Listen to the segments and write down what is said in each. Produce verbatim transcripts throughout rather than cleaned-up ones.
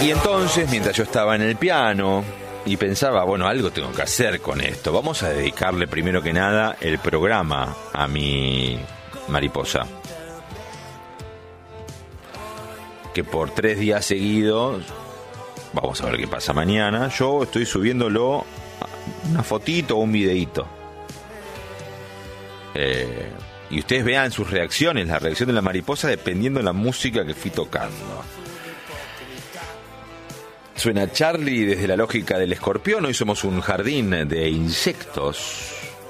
Y entonces, mientras yo estaba en el piano y pensaba, bueno, algo tengo que hacer con esto, vamos a dedicarle primero que nada el programa a mi mariposa, que por tres días seguidos, vamos a ver qué pasa mañana, yo estoy subiéndolo una fotito o un videíto. Eh, y ustedes vean sus reacciones, la reacción de la mariposa dependiendo de la música que fui tocando. Suena Charlie desde la lógica del escorpión. Hoy somos un jardín de insectos.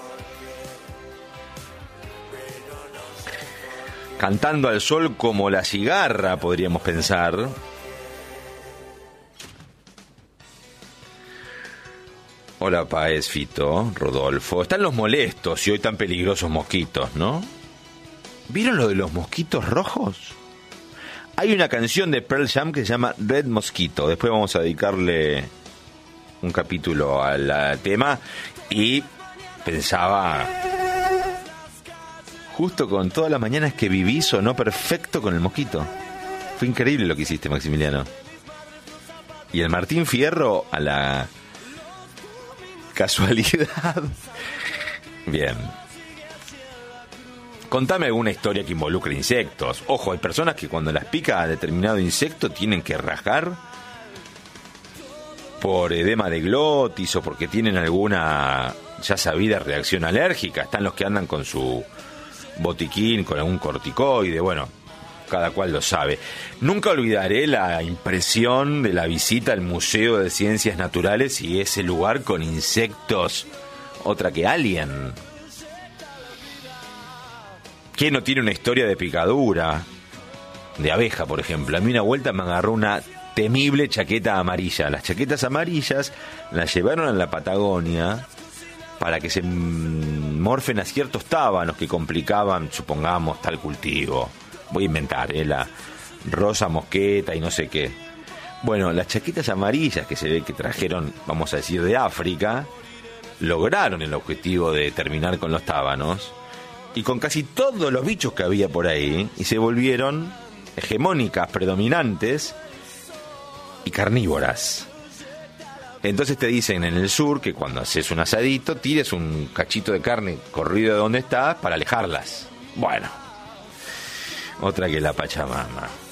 Cantando al sol como la cigarra, podríamos pensar. Hola, Paez, Fito, Rodolfo. Están los molestos y hoy tan peligrosos mosquitos, ¿no? ¿Vieron lo de los mosquitos rojos? Hay una canción de Pearl Jam que se llama Red Mosquito. Después vamos a dedicarle un capítulo al tema. Y pensaba, justo con todas las mañanas que viví, sonó perfecto con el mosquito. Fue increíble lo que hiciste, Maximiliano. Y el Martín Fierro a la casualidad. Bien. Contame alguna historia que involucre insectos. Ojo, hay personas que cuando las pica determinado insecto tienen que rajar por edema de glotis o porque tienen alguna ya sabida reacción alérgica. Están los que andan con su botiquín, con algún corticoide. Bueno, cada cual lo sabe. Nunca olvidaré la impresión de la visita al Museo de Ciencias Naturales y ese lugar con insectos, otra que Alien. ¿Quién no tiene una historia de picadura? De abeja, por ejemplo. A mí una vuelta me agarró una temible chaqueta amarilla. Las chaquetas amarillas las llevaron a la Patagonia para que se morfen a ciertos tábanos que complicaban, supongamos, tal cultivo. Voy a inventar, ¿eh? La rosa mosqueta y no sé qué. Bueno, las chaquetas amarillas que se ve que trajeron, vamos a decir, de África, lograron el objetivo de terminar con los tábanos y con casi todos los bichos que había por ahí, y se volvieron hegemónicas, predominantes y carnívoras. Entonces te dicen en el sur que cuando haces un asadito tires un cachito de carne corrido de donde estás para alejarlas. Bueno, otra que la Pachamama.